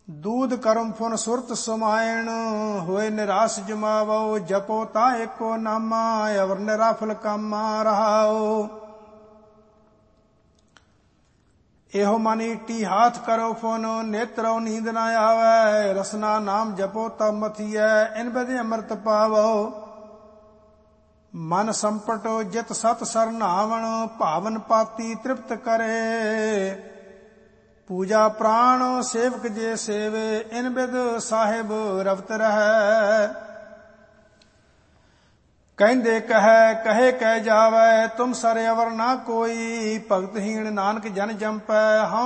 दूध करम फुन सुरत समायण होए निराश जमावो जपो ता एको नामा अवर निराफल कामा रहाओ। एहो मन ईटी हाथ करो फुन नेत्रो नींद न आवे रसना नाम जपो तब मथिय इन बदे अमृत पावो। मन संपट जित सत सरनावण भावन पाती तृप्त करे पूजा प्राण सेवक जे सेवे इन बिद साहिब रवत रहै। कहंदे कहे कह जावै तुम सर अवर ना कोई भगतहीन नानक जन जंपै।